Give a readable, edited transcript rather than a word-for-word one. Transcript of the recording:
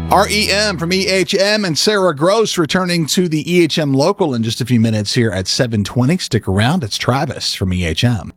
REM from EHM and Sarah Gross returning to the EHM local in just a few minutes here at 7:20. Stick around. It's Travis from EHM.